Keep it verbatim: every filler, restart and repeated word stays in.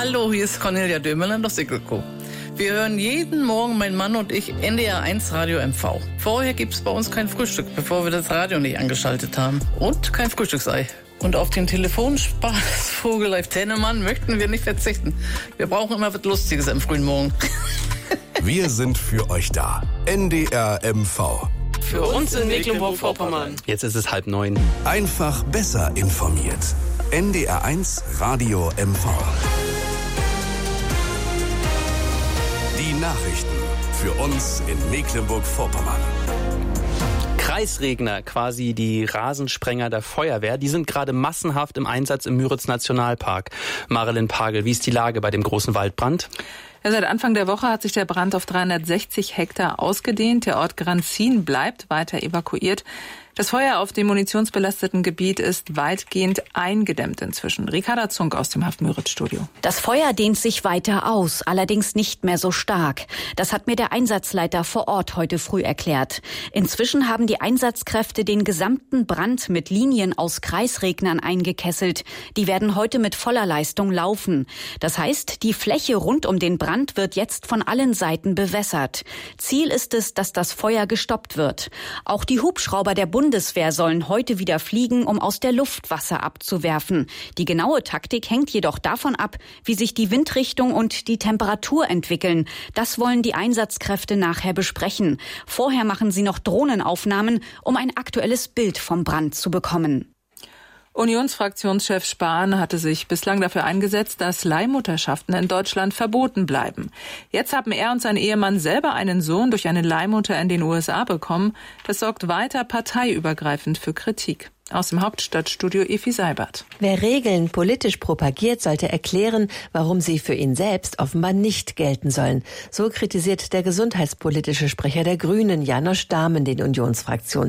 Hallo, hier ist Cornelia Dömerland aus Sickelko. Wir hören jeden Morgen, mein Mann und ich, N D R eins Radio M V. Vorher gibt's bei uns kein Frühstück, bevor wir das Radio nicht angeschaltet haben. Und kein Frühstücksei. Und auf den Telefonspaß Vogel Live Tennemann möchten wir nicht verzichten. Wir brauchen immer was Lustiges am frühen Morgen. Wir sind für euch da. N D R M V. Für uns in Mecklenburg-Vorpommern. Jetzt ist es halb neun. Einfach besser informiert. N D R eins Radio M V. Die Nachrichten für uns in Mecklenburg-Vorpommern. Kreisregner, quasi die Rasensprenger der Feuerwehr, die sind gerade massenhaft im Einsatz im Müritz-Nationalpark. Marilyn Pagel, wie ist die Lage bei dem großen Waldbrand? Ja, seit Anfang der Woche hat sich der Brand auf dreihundertsechzig Hektar ausgedehnt. Der Ort Granzin bleibt weiter evakuiert. Das Feuer auf dem munitionsbelasteten Gebiet ist weitgehend eingedämmt inzwischen. Ricarda Zunk aus dem Haft-Müritz-Studio. Das Feuer dehnt sich weiter aus, allerdings nicht mehr so stark. Das hat mir der Einsatzleiter vor Ort heute früh erklärt. Inzwischen haben die Einsatzkräfte den gesamten Brand mit Linien aus Kreisregnern eingekesselt. Die werden heute mit voller Leistung laufen. Das heißt, die Fläche rund um den Brand wird jetzt von allen Seiten bewässert. Ziel ist es, dass das Feuer gestoppt wird. Auch die Hubschrauber der Bundeswehr sollen heute wieder fliegen, um aus der Luft Wasser abzuwerfen. Die genaue Taktik hängt jedoch davon ab, wie sich die Windrichtung und die Temperatur entwickeln. Das wollen die Einsatzkräfte nachher besprechen. Vorher machen sie noch Drohnenaufnahmen, um ein aktuelles Bild vom Brand zu bekommen. Unionsfraktionschef Spahn hatte sich bislang dafür eingesetzt, dass Leihmutterschaften in Deutschland verboten bleiben. Jetzt haben er und sein Ehemann selber einen Sohn durch eine Leihmutter in den U S A bekommen. Das sorgt weiter parteiübergreifend für Kritik. Aus dem Hauptstadtstudio Efi Seibert. Wer Regeln politisch propagiert, sollte erklären, warum sie für ihn selbst offenbar nicht gelten sollen. So kritisiert der gesundheitspolitische Sprecher der Grünen, Janosch Dahmen, den Unionsfraktionschef.